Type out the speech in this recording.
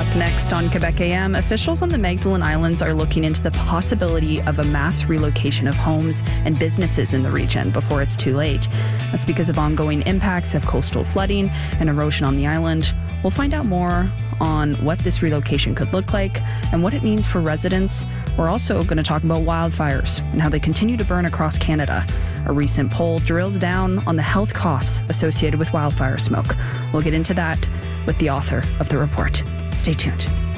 Up next on Quebec AM, officials on the Magdalen Islands are looking into the possibility of a mass relocation of homes and businesses in the region before it's too late. That's because of ongoing impacts of coastal flooding and erosion on the island. We'll find out more on what this relocation could look like and what it means for residents. We're also going to talk about wildfires and how they continue to burn across Canada. A recent poll drills down on the health costs associated with wildfire smoke. We'll get into that with the author of the report. Stay tuned.